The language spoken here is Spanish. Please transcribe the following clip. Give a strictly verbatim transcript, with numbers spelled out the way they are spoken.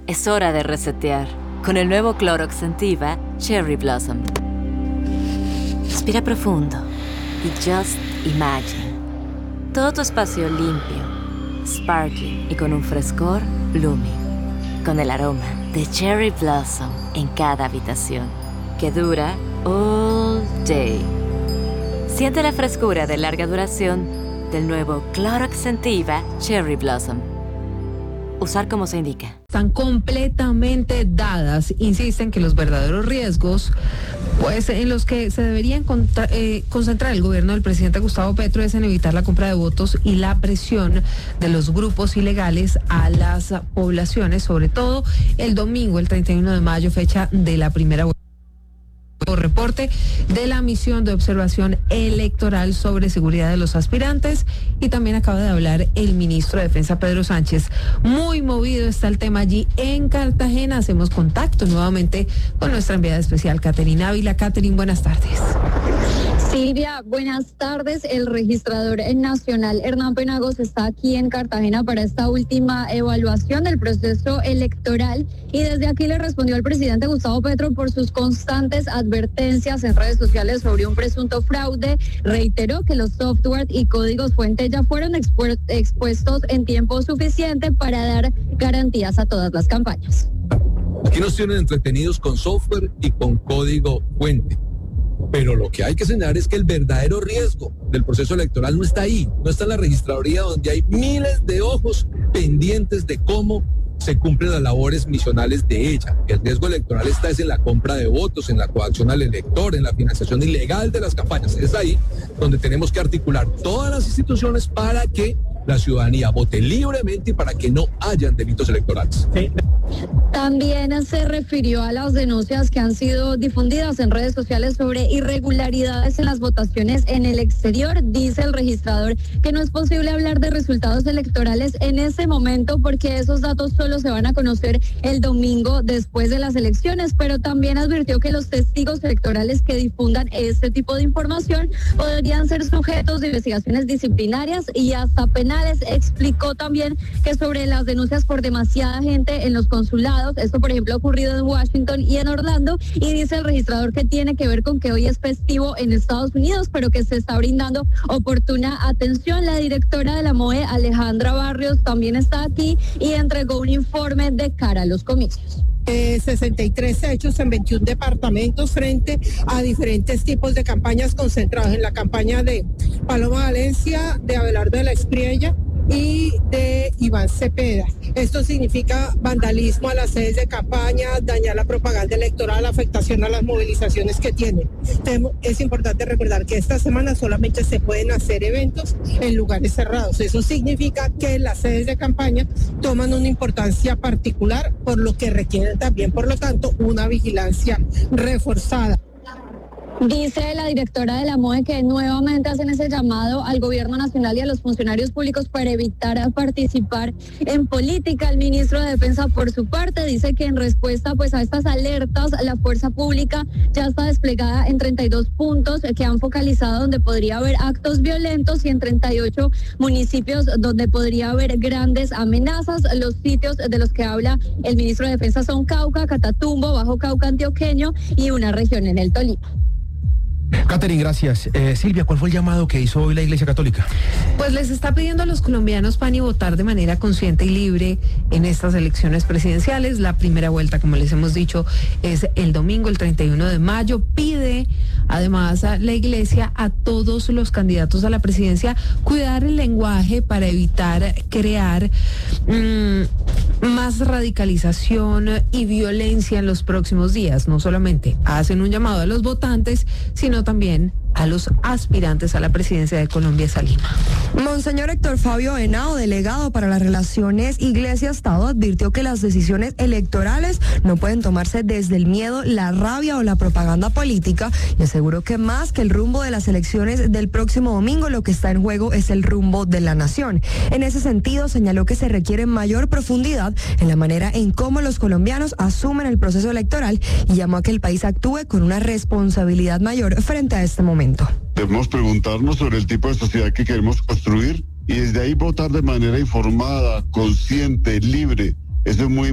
Es hora de resetear con el nuevo Clorox Scentiva Cherry Blossom. Respira profundo y just imagine. Todo tu espacio limpio, sparkling y con un frescor blooming. Con el aroma de Cherry Blossom en cada habitación, que dura all day. Siente la frescura de larga duración del nuevo Clorox Scentiva Cherry Blossom. Usar como se indica. Están completamente dadas. Insisten que los verdaderos riesgos, pues en los que se debería contra, eh, concentrar el gobierno del presidente Gustavo Petro, es en evitar la compra de votos y la presión de los grupos ilegales a las poblaciones, sobre todo el domingo, el treinta y uno de mayo, fecha de la primera vuelta. Reporte de la misión de observación electoral sobre seguridad de los aspirantes, y también acaba de hablar el ministro de Defensa, Pedro Sánchez. Muy movido está el tema allí en Cartagena. Hacemos contacto nuevamente con nuestra enviada especial, Caterina Ávila. Caterina, buenas tardes. Silvia, buenas tardes. El registrador nacional Hernán Penagos está aquí en Cartagena para esta última evaluación del proceso electoral, y desde aquí le respondió al presidente Gustavo Petro por sus constantes advertencias en redes sociales sobre un presunto fraude. Reiteró que los software y códigos fuente ya fueron expu- expuestos en tiempo suficiente para dar garantías a todas las campañas. Aquí nos tienen entretenidos con software y con código fuente. Pero lo que hay que señalar es que el verdadero riesgo del proceso electoral no está ahí, no está en la registraduría, donde hay miles de ojos pendientes de cómo se cumplen las labores misionales de ella. El riesgo electoral está es en la compra de votos, en la coacción al elector, en la financiación ilegal de las campañas. Es ahí donde tenemos que articular todas las instituciones para que la ciudadanía vote libremente y para que no hayan delitos electorales. Sí. También se refirió a las denuncias que han sido difundidas en redes sociales sobre irregularidades en las votaciones en el exterior. Dice el registrador que no es posible hablar de resultados electorales en ese momento porque esos datos solo se van a conocer el domingo después de las elecciones, pero también advirtió que los testigos electorales que difundan este tipo de información podrían ser sujetos de investigaciones disciplinarias y hasta penales. Explicó también que sobre las denuncias por demasiada gente en los consulados, esto por ejemplo ha ocurrido en Washington y en Orlando, y dice el registrador que tiene que ver con que hoy es festivo en Estados Unidos, pero que se está brindando oportuna atención. La directora de la M O E, Alejandra Barrios, también está aquí y entregó un informe de cara a los comicios. Eh, sesenta y tres hechos en veintiún departamentos frente a diferentes tipos de campañas concentrados en la campaña de Paloma Valencia, de Abelardo de la Espriella y de Iván Cepeda. Esto significa vandalismo a las sedes de campaña, dañar la propaganda electoral, afectación a las movilizaciones que tienen. Es importante recordar que esta semana solamente se pueden hacer eventos en lugares cerrados. Eso significa que las sedes de campaña toman una importancia particular, por lo que requieren también, por lo tanto, una vigilancia reforzada. Dice la directora de la M O E que nuevamente hacen ese llamado al gobierno nacional y a los funcionarios públicos para evitar participar en política. El ministro de Defensa, por su parte, dice que en respuesta pues a estas alertas, la fuerza pública ya está desplegada en treinta y dos puntos que han focalizado donde podría haber actos violentos y en treinta y ocho municipios donde podría haber grandes amenazas. Los sitios de los que habla el ministro de Defensa son Cauca, Catatumbo, Bajo Cauca Antioqueño y una región en el Tolima. Catherine, gracias. Eh, Silvia, ¿cuál fue el llamado que hizo hoy la Iglesia Católica? Pues les está pidiendo a los colombianos, Pani, votar de manera consciente y libre en estas elecciones presidenciales. La primera vuelta, como les hemos dicho, es el domingo, el treinta y uno de mayo. Pide, además, a la Iglesia a todos los candidatos a la presidencia cuidar el lenguaje para evitar crear mmm, más radicalización y violencia en los próximos días. No solamente hacen un llamado a los votantes, sino también a los aspirantes a la presidencia de Colombia, esa Lima. Monseñor Héctor Fabio Henao, delegado para las relaciones Iglesia-Estado, advirtió que las decisiones electorales no pueden tomarse desde el miedo, la rabia o la propaganda política, y aseguró que más que el rumbo de las elecciones del próximo domingo, lo que está en juego es el rumbo de la nación. En ese sentido, señaló que se requiere mayor profundidad en la manera en cómo los colombianos asumen el proceso electoral y llamó a que el país actúe con una responsabilidad mayor frente a este momento. Debemos preguntarnos sobre el tipo de sociedad que queremos construir y desde ahí votar de manera informada, consciente, libre. Eso es muy